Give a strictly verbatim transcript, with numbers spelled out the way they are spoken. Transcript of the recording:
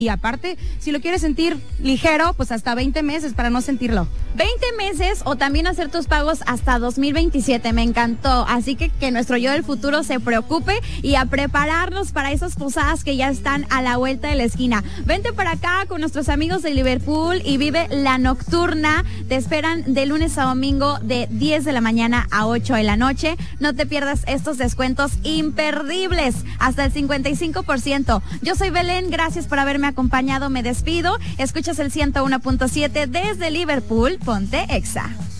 Y aparte, si lo quieres sentir ligero, pues hasta veinte meses para no sentirlo. veinte meses o también hacer tus pagos hasta dos mil veintisiete, me encantó. Así que que nuestro yo del futuro se preocupe y a prepararnos para esas posadas que ya están a la vuelta de la esquina. Vente para acá con nuestros amigos de Liverpool y vive la nocturna. Te esperan de lunes a domingo de diez de la mañana a ocho de la noche. No te pierdas estos descuentos imperdibles, hasta el cincuenta y cinco por ciento. Yo soy Belén, gracias por haberme acompañado, me despido. Escuchas el ciento uno punto siete desde Liverpool, ponte Exa.